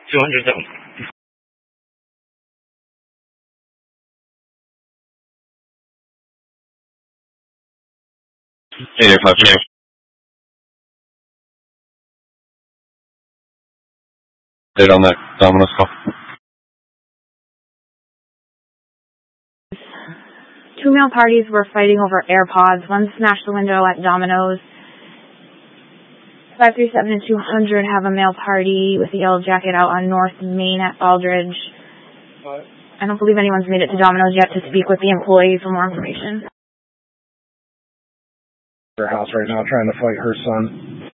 207. Hey there, 5. Did on that Domino's call. Two male parties were fighting over AirPods. One smashed the window at Domino's. 537 and 200 have a male party with a yellow jacket out on North Main at Aldridge. I don't believe anyone's made it to Domino's yet to speak with the employee for more information. Her house right now trying to fight her son.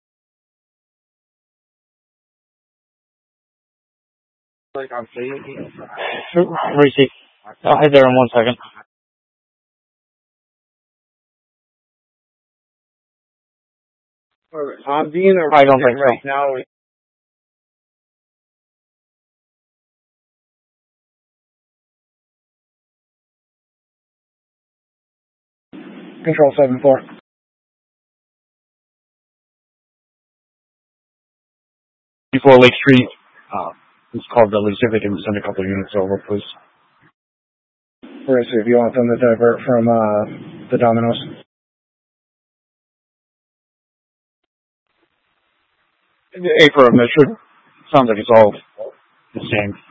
Receipt. I'll head there in 1 second. I'm being I don't think right so. now. Control 7-4. Before Lake Street. It's called Village. If they can send a couple of units over, please. Where is it? If you want them to divert from the Domino's. A for a measure. Sounds like it's all the same.